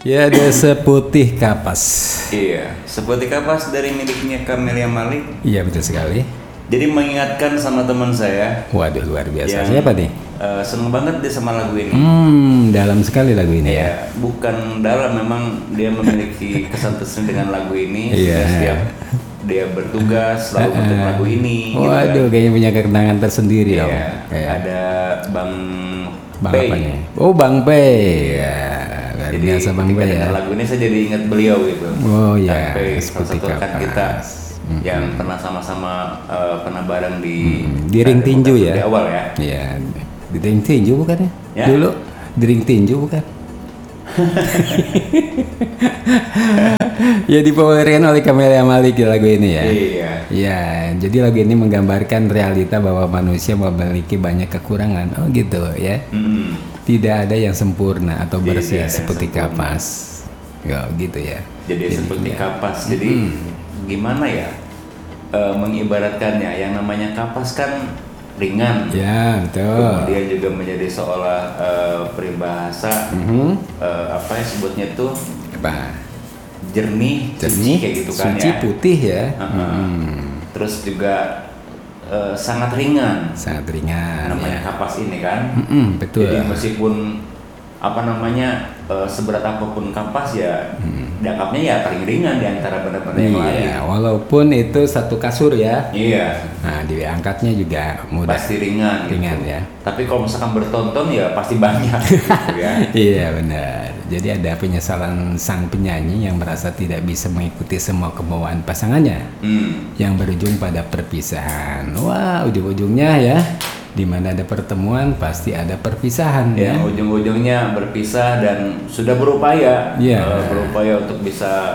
Ya, ada Seputih Kapas. Iya, Seputih Kapas dari miliknya Camelia Malik. Iya, betul sekali. Jadi mengingatkan sama teman saya. Waduh, luar biasa. Yang, Siapa nih? seneng banget dia sama lagu ini. Dalam sekali lagu ini ya. Ya, bukan dalam, memang dia memiliki kesan tersendiri dengan lagu ini. Iya. Setiap dia bertugas selalu untuk lagu ini. Waduh, kayaknya punya kenangan tersendiri dong. Iya. Kayak Ada Bang Bang Pei. apa nih? Oh, Bang Pei. Ya, luar Jadi biasa Bang ketika Pei ya. dengar lagu ini saya jadi ingat beliau gitu. Oh iya, Bang Pei, salah Seputih satu rekan Kapas. kita yang pernah sama-sama pernah bareng di Di ring tinju Demokrasi ya. di awal ya. Iya, di ring tinju bukan ya? Ya. Dulu di ring tinju bukan? Ya, dipopulerkan oleh Camelia Malik lagu ini ya. Iya. Ya, jadi lagu ini menggambarkan realita bahwa manusia memiliki banyak kekurangan. Oh gitu ya. Mm-mm. Tidak ada yang sempurna atau Tidak bersih ada yang seperti sempurna. kapas. Ya, gitu ya. Jadi seperti kapas. Jadi gimana ya mengibaratkannya? Yang namanya kapas kan ringan. Ya, betul. Kemudian juga menjadi seolah peribahasa apa ya sebutnya tuh Apa? jernih, Jernih, suci kayak gitu kan suci ya. putih ya. Terus juga sangat ringan. Sangat ringan. Namanya Ya. kapas ini kan. Betul. Jadi meskipun apa namanya seberat apapun kapas ya dianggapnya ya paling ringan di antara benda-benda yang lain. Iya, walaupun itu satu kasur ya. Iya, Nah, diangkatnya juga mudah. pasti ringan. Ringan gitu. ya. Tapi kalau misalkan bertonton ya pasti banyak. Gitu ya. Iya, benar. Jadi ada penyesalan sang penyanyi yang merasa tidak bisa mengikuti semua kemauan pasangannya yang berujung pada perpisahan. Wah, ujung-ujungnya ya, di mana ada pertemuan pasti ada perpisahan ya. Yang ujung-ujungnya berpisah dan sudah berupaya, Iya. berupaya untuk bisa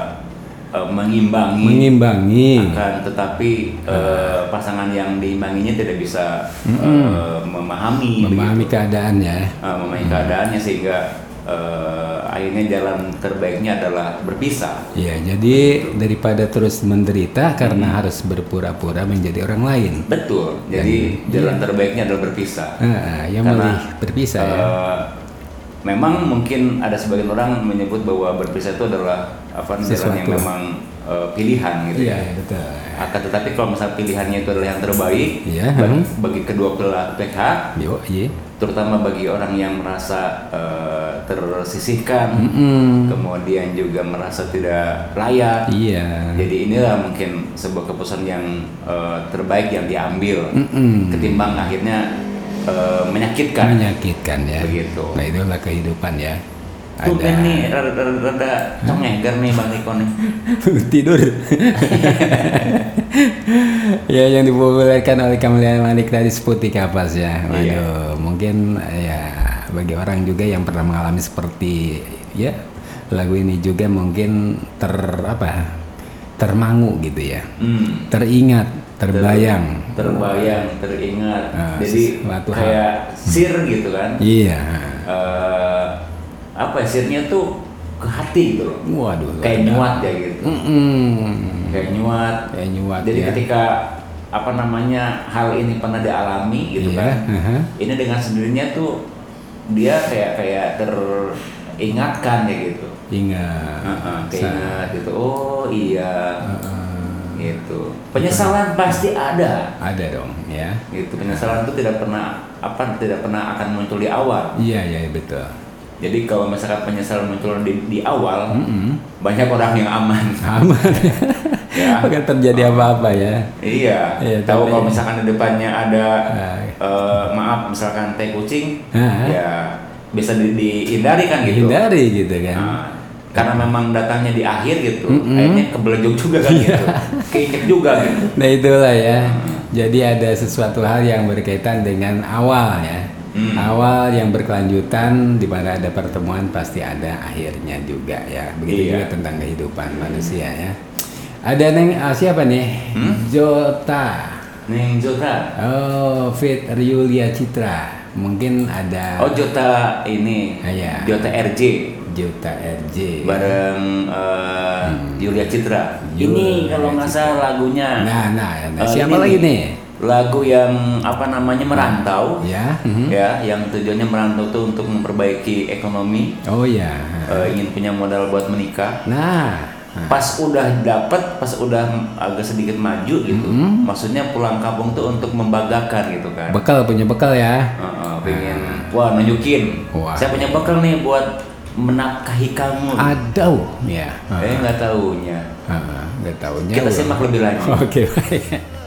mengimbangi. Akan tetapi pasangan yang diimbanginya tidak bisa memahami keadaannya. memahami keadaannya sehingga akhirnya jalan terbaiknya adalah berpisah. Ya, jadi daripada terus menderita karena harus berpura-pura menjadi orang lain. Betul. Jadi jalan terbaiknya adalah berpisah. Yang Karena, milih berpisah ya. Memang mungkin ada sebagian orang menyebut bahwa berpisah itu adalah jalan yang Sesuatu. memang pilihan gitu Iya, ya. betul. Akan tetapi kalau misalnya pilihannya itu adalah yang terbaik Iya, bagi kedua belah pihak, Yo, iya. terutama bagi orang yang merasa tersisihkan, kemudian juga merasa tidak layak. Iya. Jadi inilah mungkin sebuah keputusan yang terbaik yang diambil ketimbang akhirnya menyakitkan. Menyakitkan ya. Begitu. Nah, itulah kehidupan ya. Tuh kan nih rada congeger nih Bang Niko nih. Tidur. Ya, yang dipopulerkan oleh Camelia Malik tadi Seputih Kapas ya. Waduh, Iya. mungkin ya bagi orang juga yang pernah mengalami seperti ya lagu ini juga mungkin termangu gitu ya. Teringat, terbayang. Teringat. Jadi sesuatu kayak sir gitu kan. Iya. Apa ya, sirnya tuh ke hati gitu loh. Waduh. Kayak nyuat ya gitu. Kayak nyuat. Kayak nyuat Jadi ya. ketika apa namanya hal ini pernah dialami gitu Iya, kan. Ini dengan sendirinya tuh dia kayak teringatkan ya gitu. Ingat. Keingat gitu. Oh iya. Gitu. Penyesalan pasti ada. Ada dong ya. Gitu. Penyesalan itu tidak pernah akan muncul di awal. Iya, betul. Jadi kalau misalkan penyesalan muncul di awal, banyak orang yang aman. Aman. Ya. Bukan terjadi apa-apa ya. Iya. Iya, Tahu tapi- kalau misalkan di depannya ada maaf misalkan teh kucing, ya bisa dihindari kan gitu. Hindari gitu kan. Nah, karena memang datangnya di akhir gitu, akhirnya kebelejung juga kan gitu, keinjek juga gitu. Nah, itulah ya. Jadi ada sesuatu hal yang berkaitan dengan awal ya. Awal yang berkelanjutan di mana ada pertemuan pasti ada akhirnya juga ya. Begitu Iya. juga tentang kehidupan manusia ya. Ada siapa nih? Jota. Neng Jota. Oh, Fit Yulia Citra. Mungkin ada Oh Jota ini, Iya. Jota RJ Jota RJ. bareng Yulia Citra. Ini kalau nggak salah lagunya. Nah, siapa ini lagi nih, nih? lagu yang apa namanya merantau, Ya. ya, yang tujuannya merantau tuh untuk memperbaiki ekonomi, Oh ya. ingin punya modal buat menikah. Nah. Pas udah dapet, pas udah agak sedikit maju gitu, maksudnya pulang kampung tuh untuk membanggakan gitu kan. Punya bekal ya. Pengen, wah nunjukin, Wah. saya punya bekal nih buat menafkahi kamu. Aduh, ya. Nggak taunya. Nggak taunya. Kita simak lebih lanjut. Oke, baik.